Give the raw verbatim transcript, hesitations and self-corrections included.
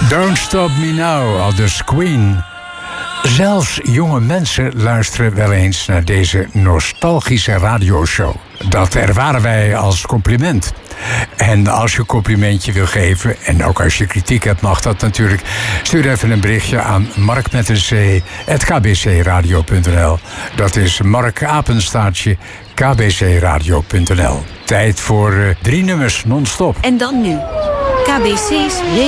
Don't Stop Me Now, aldus Queen. Zelfs jonge mensen luisteren wel eens naar deze nostalgische radioshow. Dat ervaren wij als compliment. En als je een complimentje wil geven, en ook als je kritiek hebt, mag dat natuurlijk. Stuur even een berichtje aan mark met een c, at k b c radio punt n l. Dat is Mark apenstaartje k b c radio punt n l. Tijd voor uh, drie nummers non-stop. En dan nu, K B C's